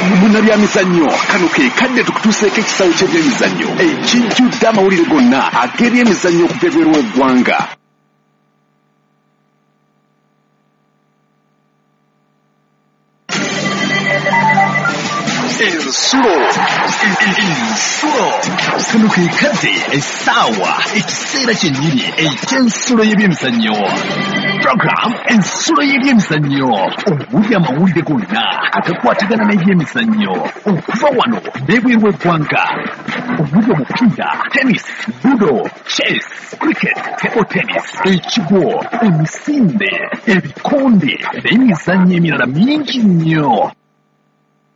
Munabyamizannyo kano ke kadde tukutuuseeko ekisawo ky'ebyemizannyo ekijjudde amawulire gonna ag'ebyemizannyo okuva ebweru w'eggwanga. Ensulo kano ke kadde essaawa ekiseera kyennyini eky'ensulo y'ebyemizannyo. Program ensulo y'ebyemizannyo owulira amawulire gonna agakwatagana n'ebyemizannyo okuva wano n'ebweru w'eggwanga. Owulira omupiira, tennis, ludo, chess, cricket, table tennis, ekigwo, emisinde, ebikonde n'emizannyo emirala mingi nnyo.